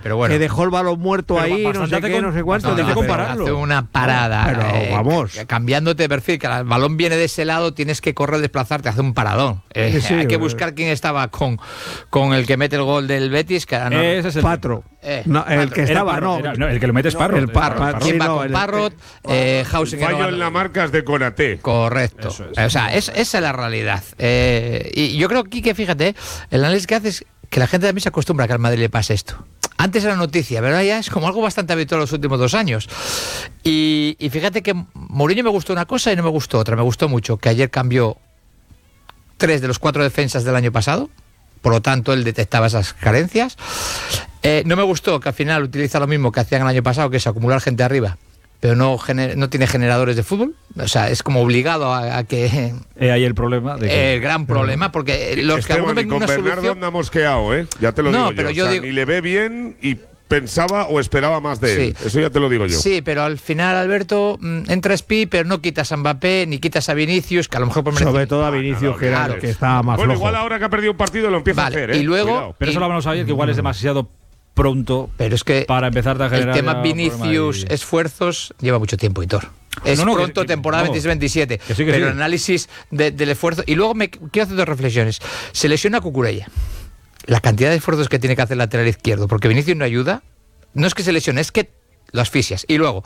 pero bueno. Que dejó el balón muerto Pero ahí, no sé qué, no sé cuánto. Hay que compararlo. Hace una parada. Pero vamos. Cambiándote de perfil, que el balón viene de ese lado, tienes que correr, desplazarte, hace un paradón. Sí, hay que buscar quién estaba con el que mete el gol del Betis, que ahora no. Ese es el Patro. No, el que estaba, no. El que lo mete es Parrot. El Parrot. ¿Quién Sí, va no, con Parrot? Hausen, que no Fallo va- en la marca es de Konaté. Correcto. O sea, esa es la realidad. Y yo creo que, fíjate, el análisis que haces, que la gente también se acostumbra a que al Madrid le pase esto. Antes era noticia, pero ahora ya es como algo bastante habitual los últimos 2 años. Y fíjate que Mourinho me gustó una cosa y no me gustó otra. Me gustó mucho que ayer cambió 3 de los 4 defensas del año pasado. Por lo tanto, él detectaba esas carencias. No me gustó que al final utiliza lo mismo que hacían el año pasado, que es acumular gente arriba, pero no tiene generadores de fútbol. O sea, es como obligado a que... Ahí el problema. el gran problema, porque los que Esteban, y ven con una Bernardo solución... anda mosqueado, ¿eh? Ya te lo No, digo pero yo. yo digo- Ni le ve bien y pensaba o esperaba más de él. Sí. Eso ya te lo digo yo. Sí, pero al final, Alberto, entra Spi, pero no quitas a Mbappé, ni quitas a Vinicius, que a lo mejor... Sobre todo a Vinicius, que era claro. el que estaba más Bueno, flojo. igual ahora que ha perdido un partido lo empieza Vale, a hacer, ¿eh? y luego- Cuidado. Pero eso lo hablamos ayer, que igual es demasiado pronto Pero es que para empezar a generar el tema ya Vinicius, problema esfuerzos, lleva mucho tiempo, Hitor. Es No, pronto, que temporada no. 26-27, Que sí, pero sí. el análisis del esfuerzo... Y luego quiero hacer 2 reflexiones. Se lesiona Cucurella. La cantidad de esfuerzos que tiene que hacer el lateral izquierdo, porque Vinicius no ayuda. No es que se lesione, es que lo asfixias. Y luego,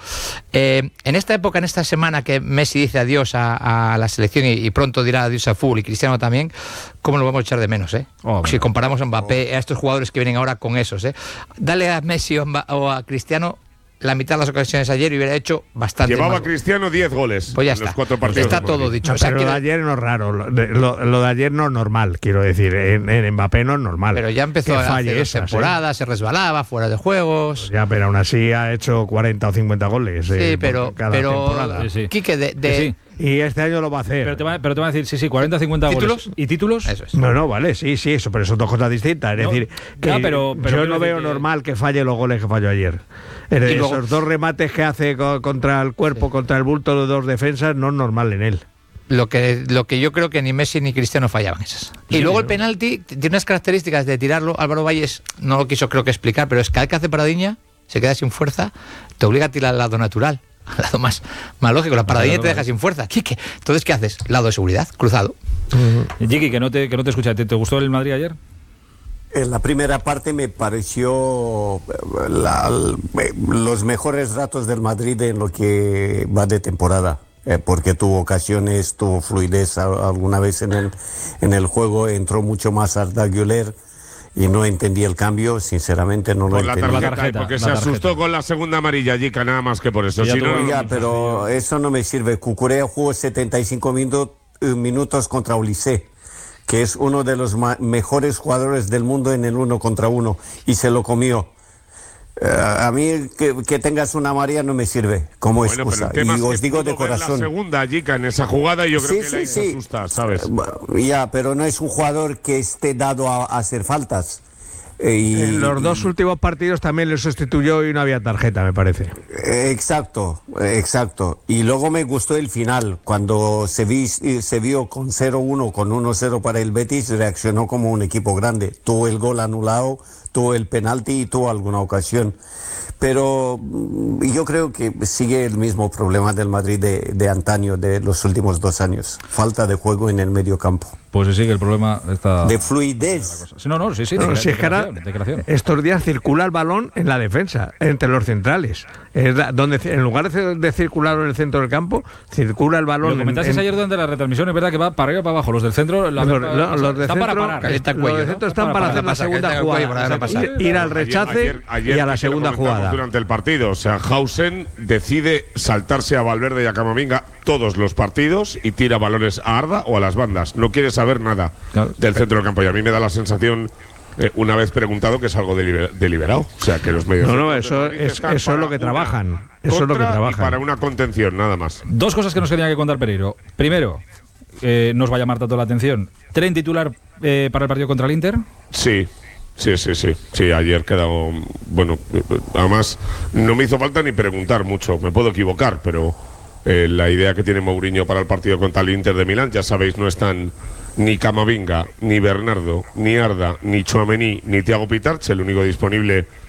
en esta época, en esta semana que Messi dice adiós a la selección y pronto dirá adiós a fútbol, y Cristiano también, ¿cómo lo vamos a echar de menos? Si comparamos a Mbappé, a estos jugadores que vienen ahora con esos. Dale a Messi o a Cristiano la mitad de las ocasiones ayer y hubiera hecho bastante Llevaba más. Cristiano 10 goles Pues ya en los está. 4 partidos. Está del Madrid. todo dicho. No, O sea, pero lo de ayer no es raro. Lo de ayer no es normal, quiero decir. En Mbappé no es normal. pero ya empezó que a falle hacer 2 esas, temporadas, se resbalaba, fuera de juegos. Ya, pero aún así ha hecho 40 o 50 goles. Sí, pero cada temporada. Sí, sí. Quique, Que sí. Y este año lo va a hacer. Pero te va a decir, sí, 40-50 ¿Títulos? goles. ¿Y títulos? Eso es. No, vale, sí, eso, pero son 2 cosas distintas. Es No, decir, que ya, pero yo quiero no decir veo que- normal que falle los goles que falló ayer. Y luego- Esos 2 remates que hace contra el cuerpo, contra el bulto de 2 defensas, no es normal en él. Lo que yo creo que ni Messi ni Cristiano fallaban esas. Y luego el penalti tiene unas características de tirarlo. Álvaro Valles no lo quiso, creo que explicar, pero es que cada vez que hace paradilla, se queda sin fuerza, te obliga a tirar al lado natural, al lado más lógico. La paradilla te deja sin fuerza. Quique, entonces, ¿qué haces? Lado de seguridad, cruzado. Jiki, que no te escucha. ¿Te gustó el Madrid ayer? En la primera parte me pareció los mejores ratos del Madrid en lo que va de temporada, porque tuvo ocasiones, tuvo fluidez alguna vez en el juego, entró mucho más Arda Güler y no entendí el cambio, sinceramente no lo Por la entendí. tarjeta, porque se asustó con la segunda amarilla, Jica, nada más que por eso. Ya Si tuvo no, Ya, pero eso no me sirve. Cucurella jugó 75 minutos contra Olise, que es uno de los mejores jugadores del mundo en el 1 contra 1, y se lo comió. A mí que tengas una amarilla no me sirve como bueno, pero excusa. el tema Y es que os digo pudo de ver corazón. la segunda, Jica, en esa jugada, y yo creo Sí, que sí, le sí. asusta, ¿sabes? Ya, pero no es un jugador que esté dado a hacer faltas. Y En los 2 últimos partidos también le sustituyó y no había tarjeta, me parece. Exacto. Y luego me gustó el final, cuando se vio con 0-1, con 1-0 para el Betis, reaccionó como un equipo grande. Tuvo el gol anulado, tuvo el penalti y tuvo alguna ocasión. Pero yo creo que sigue el mismo problema del Madrid de antaño, de los últimos 2 años. Falta de juego en el medio campo. Pues sí, que el problema está... De fluidez. Sí, no, sí. No, si es que ahora, declaración. estos días circula el balón en la defensa, entre los centrales. Donde, en lugar de circular en el centro del campo, circula el balón. Lo comentaste ayer durante la retransmisión, es verdad que va para arriba y para abajo. Los del centro los de están para centro, parar. Calienta el cuello, los de ¿no? centro están para hacer la segunda jugada. Ir al rechace Ayer y a la que lo segunda comentamos jugada. durante el partido, o sea, Hausen decide saltarse a Valverde y a Camavinga todos los partidos y tira balones a Arda o a las bandas. No quiere saber nada del centro del campo, y a mí me da la sensación, una vez preguntado, que es algo deliberado. O sea, que los medios... No, eso es lo que trabajan. Eso es lo que trabajan. Para una contención, nada más. 2 cosas que nos tenía que contar Pereiro. Primero, nos va a llamar tanto la atención. ¿Tren titular para el partido contra el Inter? Sí, ayer quedó... Bueno, además no me hizo falta ni preguntar mucho. Me puedo equivocar, pero la idea que tiene Mourinho para el partido contra el Inter de Milán, ya sabéis, no están ni Camavinga, ni Bernardo, ni Arda, ni Tchouaméni, ni Thiago Pitarch. El único disponible